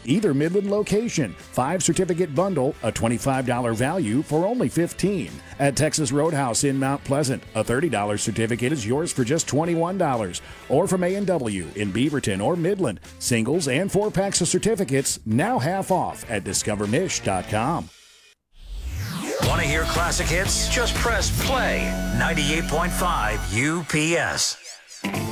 either Midland location. 5-certificate bundle, a $25 value for only $15. At Texas Roadhouse in Mount Pleasant, a $30 certificate is yours for just $21. Or from A&W in Beaverton or Midland, singles and 4-packs of certificates now half off at discovermish.com. Want to hear classic hits? Just press play. 98.5 UPS.